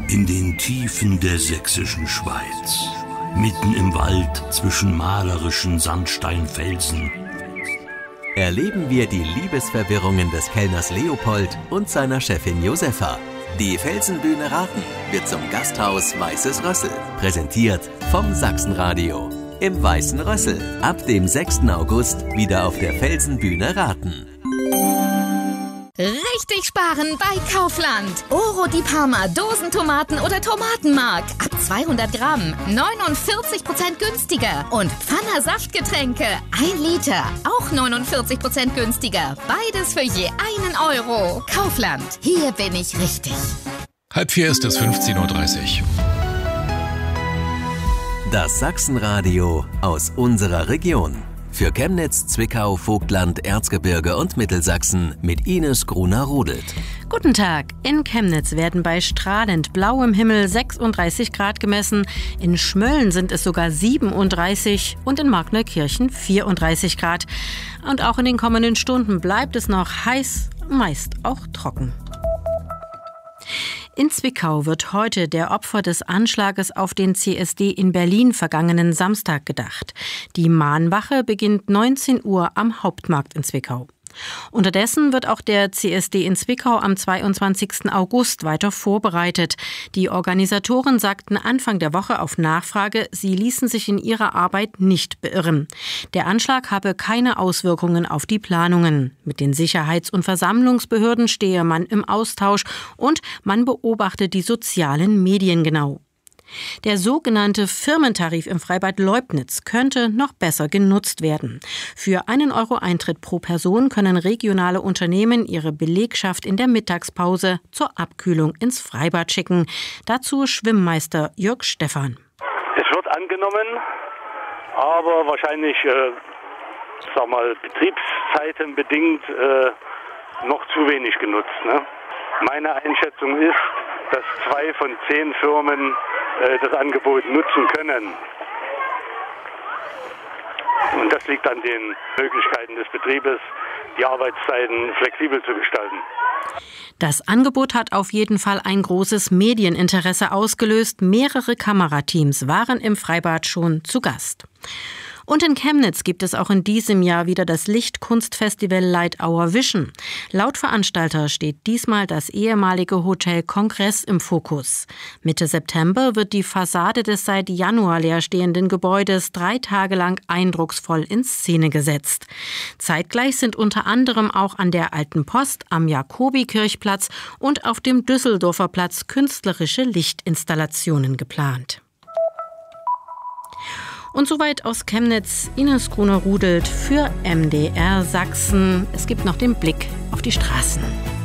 In den Tiefen der sächsischen Schweiz, mitten im Wald zwischen malerischen Sandsteinfelsen, erleben wir die Liebesverwirrungen des Kellners Leopold und seiner Chefin Josefa. Die Felsenbühne Raten wird zum Gasthaus Weißes Rössel, präsentiert vom Sachsenradio. Im Weißen Rössel, ab dem 6. August wieder auf der Felsenbühne Raten. Richtig sparen bei Kaufland. Oro di Parma, Dosentomaten oder Tomatenmark. Ab 200 Gramm 49% günstiger. Und Pfanner Saftgetränke 1 Liter, auch 49% günstiger. Beides für je 1 Euro. Kaufland, hier bin ich richtig. 3:30 ist es, 15:30 Uhr. Das Sachsenradio aus unserer Region. Für Chemnitz, Zwickau, Vogtland, Erzgebirge und Mittelsachsen mit Ines Gruner-Rudelt. Guten Tag. In Chemnitz werden bei strahlend blauem Himmel 36 Grad gemessen. In Schmölln sind es sogar 37 und in Markneukirchen 34 Grad. Und auch in den kommenden Stunden bleibt es noch heiß, meist auch trocken. In Zwickau wird heute der Opfer des Anschlages auf den CSD in Berlin vergangenen Samstag gedacht. Die Mahnwache beginnt 19 Uhr am Hauptmarkt in Zwickau. Unterdessen wird auch der CSD in Zwickau am 22. August weiter vorbereitet. Die Organisatoren sagten Anfang der Woche auf Nachfrage, sie ließen sich in ihrer Arbeit nicht beirren. Der Anschlag habe keine Auswirkungen auf die Planungen. Mit den Sicherheits- und Versammlungsbehörden stehe man im Austausch und man beobachte die sozialen Medien genau. Der sogenannte Firmentarif im Freibad Leubnitz könnte noch besser genutzt werden. Für 1 Euro Eintritt pro Person können regionale Unternehmen ihre Belegschaft in der Mittagspause zur Abkühlung ins Freibad schicken. Dazu Schwimmmeister Jörg Stephan. Es wird angenommen, aber wahrscheinlich, Betriebszeiten bedingt noch zu wenig genutzt. Ne? Meine Einschätzung ist, dass 2 von 10 Firmen das Angebot nutzen können. Und das liegt an den Möglichkeiten des Betriebes, die Arbeitszeiten flexibel zu gestalten. Das Angebot hat auf jeden Fall ein großes Medieninteresse ausgelöst. Mehrere Kamerateams waren im Freibad schon zu Gast. Und in Chemnitz gibt es auch in diesem Jahr wieder das Lichtkunstfestival Light Hour Vision. Laut Veranstalter steht diesmal das ehemalige Hotel Kongress im Fokus. Mitte September wird die Fassade des seit Januar leerstehenden Gebäudes 3 Tage lang eindrucksvoll in Szene gesetzt. Zeitgleich sind unter anderem auch an der Alten Post, am Jakobikirchplatz und auf dem Düsseldorfer Platz künstlerische Lichtinstallationen geplant. Und soweit aus Chemnitz, Ines Gruner-Rudelt für MDR Sachsen. Es gibt noch den Blick auf die Straßen.